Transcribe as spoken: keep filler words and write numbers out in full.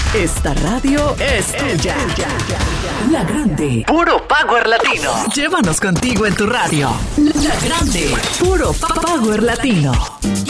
Esta radio es tuya. La Grande. Puro Power Latino. Llévanos contigo en tu radio. La Grande. Puro Power Latino.